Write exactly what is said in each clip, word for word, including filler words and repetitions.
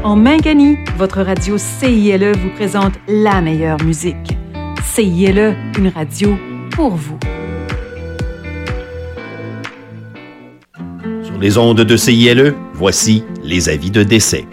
En Mingani, votre radio C I L E vous présente la meilleure musique. C I L E, une radio pour vous. Sur les ondes de C I L E, voici les avis de décès.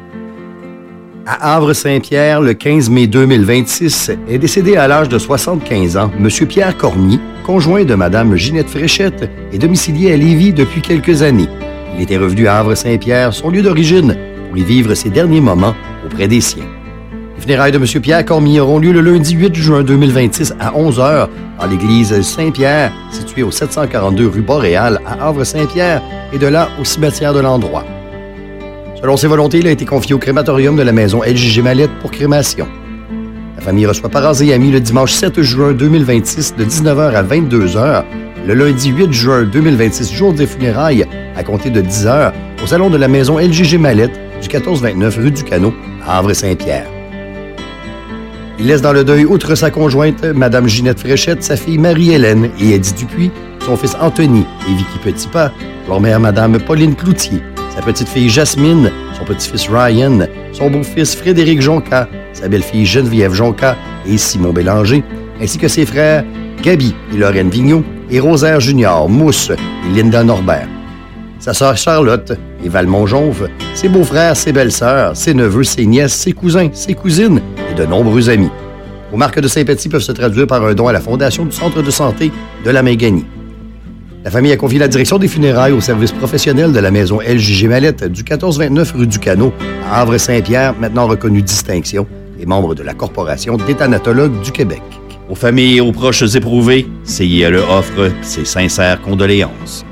À Havre-Saint-Pierre, le quinze mai deux mille vingt-six, est décédé à l'âge de soixante-quinze ans M. Pierre Cormier, conjoint de Mme Ginette Fréchette et domicilié à Lévis depuis quelques années. Il était revenu à Havre-Saint-Pierre, son lieu d'origine, pour y vivre ses derniers moments auprès des siens. Les funérailles de M. Pierre Cormier auront lieu le lundi huit juin deux mille vingt-six à onze heures dans l'église Saint-Pierre, située au sept cent quarante-deux rue Boréal à Havre-Saint-Pierre, et de là au cimetière de l'endroit. Selon ses volontés, il a été confié au crématorium de la maison L J G Mallette pour crémation. La famille reçoit parents et amis le dimanche sept juin deux mille vingt-six de dix-neuf heures à vingt-deux heures, le lundi huit juin deux mille vingt-six, jour des funérailles, à compter de dix heures, au salon de la maison L J G Mallette du quatorze vingt-neuf rue du Canot à Havre-Saint-Pierre. Il laisse dans le deuil, outre sa conjointe, Mme Ginette Fréchette, sa fille Marie-Hélène et Eddie Dupuis, son fils Anthony et Vicky Petitpas, leur mère Mme Pauline Cloutier, sa petite-fille Jasmine, son petit-fils Ryan, son beau-fils Frédéric Jonca, sa belle-fille Geneviève Jonca et Simon Bélanger, ainsi que ses frères Gaby et Lorraine Vigneault et Rosaire Junior, Mousse et Linda Norbert. Sa sœur Charlotte et Valmont-Jonve, ses beaux-frères, ses belles-sœurs, ses neveux, ses nièces, ses cousins, ses cousines et de nombreux amis. Vos marques de sympathie peuvent se traduire par un don à la Fondation du Centre de santé de la Mingani. La famille a confié la direction des funérailles au service professionnel de la maison L J G Mallette du quatorze vingt-neuf rue du Canot à Havre-Saint-Pierre, maintenant reconnu distinction, et membre de la Corporation des thanatologues du Québec. Aux familles et aux proches éprouvés, C I L E offre ses sincères condoléances.